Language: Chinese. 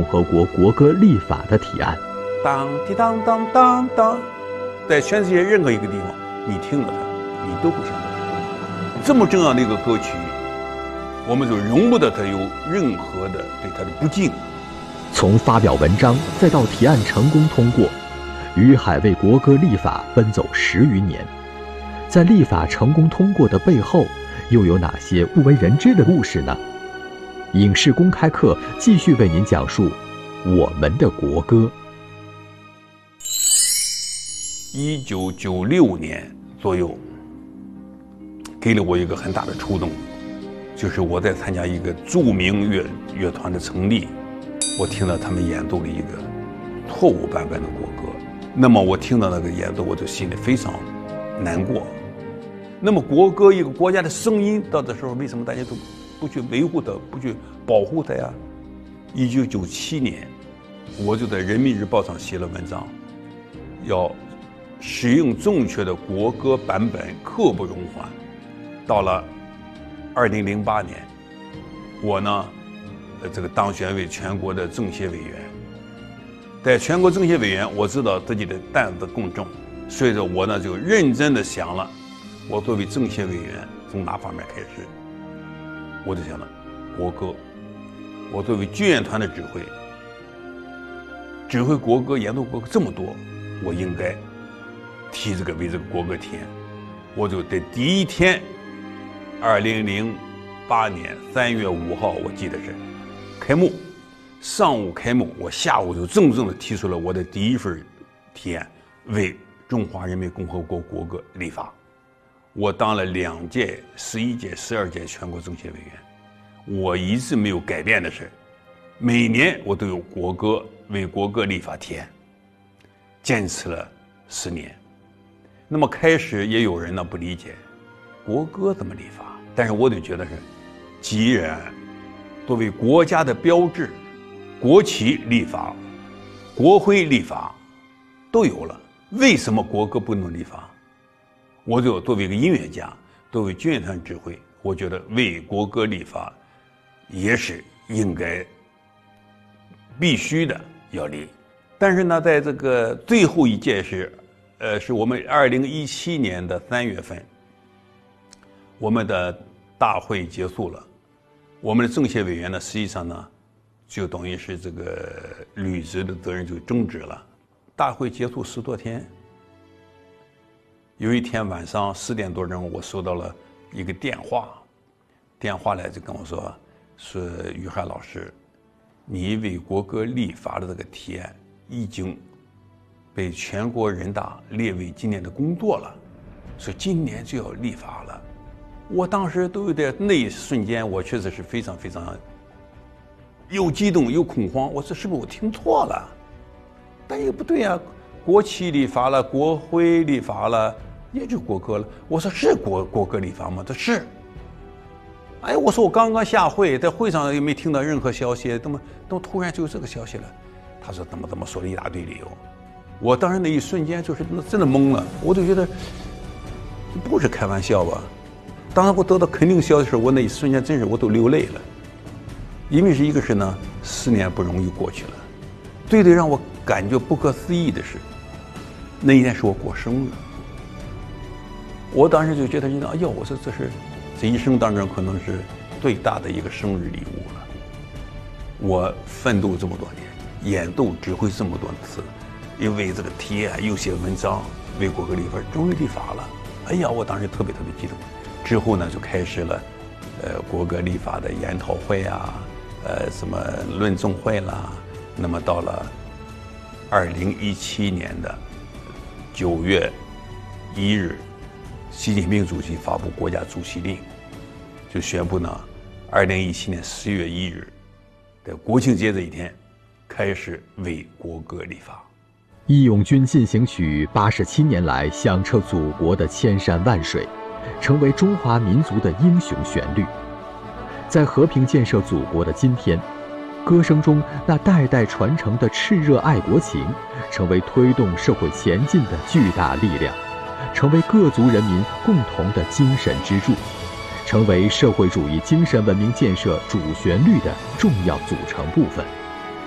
和国国歌立法的提案。 当滴当当当当，在全世界任何一个地方，你听了它，你都会想到这么重要的一个歌曲，我们就容不得它有任何的对它的不敬。 从发表文章再到提案成功通过，于海为国歌立法奔走10余年。在立法成功通过的背后，又有哪些不为人知的故事呢？影视公开课继续为您讲述我们的国歌。 1996年左右，给了我一个很大的触动，就是我在参加一个著名乐团的成立，我听到他们演奏了一个错误版本的国歌。那么我听到那个演奏，我就心里非常难过。那么国歌一个国家的声音，到这时候为什么大家都不去维护它，不去保护它呀？1997年，我就在《人民日报》上写了文章，要使用正确的国歌版本，刻不容缓。到了2008年，我呢，这个当选为全国的政协委员。在全国政协委员，我知道自己的担子更重，所以说我呢就认真的想了，我作为政协委员从哪方面开始？我就想了国歌。我作为军乐团的指挥国歌、演奏国歌这么多，我应该为这个国歌提案。我就在第一天，2008年3月5号，我记得是开幕，上午开幕，我下午就正式的提出了我的第一份提案，为中华人民共和国国歌立法。我当了2届、11届、12届全国政协委员，我一直没有改变的是，每年我都有为国歌立法提案，坚持了10年。那么开始也有人呢不理解，国歌怎么立法？但是我就觉得是，既然作为国家的标志，国旗立法、国徽立法都有了，为什么国歌不能立法？我就作为一个音乐家，作为军乐团指挥，我觉得为国歌立法也是应该必须的要立。但是呢，在这个最后一届是我们2017年的3月份，我们的大会结束了，我们的政协委员呢，实际上呢，就等于是这个履职的责任就终止了。大会结束10多天，有一天晚上10点多钟，我收到了一个电话来就跟我说于海老师，你为国歌立法的这个提案已经被全国人大列为今年的工作了，说今年就要立法了。我当时都有点，那一瞬间我确实是非常非常又激动又恐慌，我说是不是我听错了？但也不对啊，国旗立法了，国徽立法了，也就国歌了。我说是国歌立法吗？他是。哎，我说我刚刚下会，在会上也没听到任何消息，怎么突然就有这个消息了？他说怎么说了一大堆理由。我当时那一瞬间就是真的懵了，我就觉得这不是开玩笑吧？当时我得到肯定消息的时候，我那一瞬间真是我都流泪了。因为一个是呢，10年不容易过去了，最让我感觉不可思议的是，那一天是我过生日。我当时就觉得，哎呦，我说这一生当中可能是最大的一个生日礼物了。我奋斗这么多年，演奏指挥这么多次，因为这个提案又写文章，为国歌立法，终于立法了。哎呀，我当时特别激动。之后呢，就开始了，国歌立法的研讨会啊，什么论证会啦。那么到了2017年的9月1日，习近平主席发布国家主席令，就宣布呢，2017年10月1日，在国庆节这一天，开始为国歌立法。 义勇军进行曲87年来响彻祖国的千山万水，成为中华民族的英雄旋律。在和平建设祖国的今天，歌声中那代代传承的炽热爱国情，成为推动社会前进的巨大力量，成为各族人民共同的精神支柱，成为社会主义精神文明建设主旋律的重要组成部分。